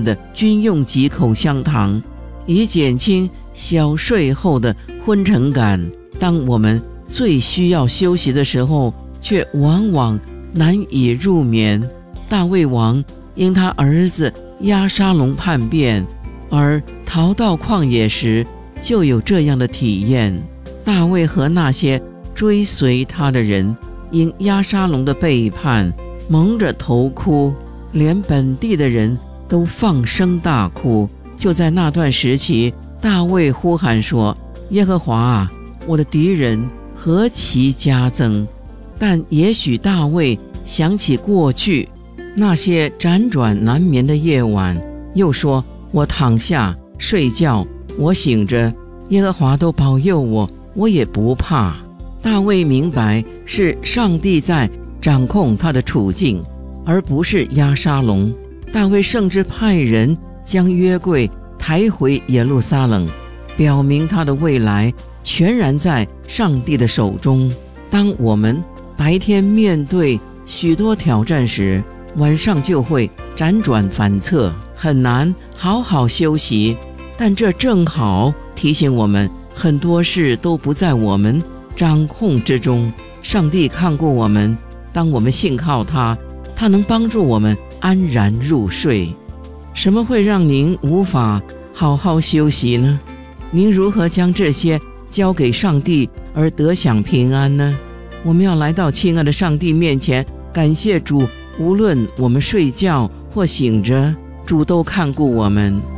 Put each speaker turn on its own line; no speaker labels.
的军用几口香糖，以减轻小睡后的昏沉感。当我们最需要休息的时候，却往往难以入眠。大卫王因他儿子押沙龙叛变而逃到旷野时，就有这样的体验。大卫和那些追随他的人因押沙龙的背叛蒙着头哭，连本地的人都放声大哭。就在那段时期，大卫呼喊说：耶和华啊，我的敌人何其加增！但也许大卫想起过去那些辗转难眠的夜晚，又说：我躺下睡觉，我醒着，耶和华都保佑我，我也不怕。大卫明白是上帝在掌控他的处境，而不是押沙龙。大卫甚至派人将约柜抬回耶路撒冷，表明他的未来全然在上帝的手中。当我们白天面对许多挑战时，晚上就会辗转反侧，很难好好休息。但这正好提醒我们，很多事都不在我们掌控之中。上帝看过我们，当我们信靠他，他能帮助我们安然入睡。什么会让您无法好好休息呢？您如何将这些交给上帝而得享平安呢？我们要来到亲爱的上帝面前，感谢主，无论我们睡觉或醒着，主都看顾我们。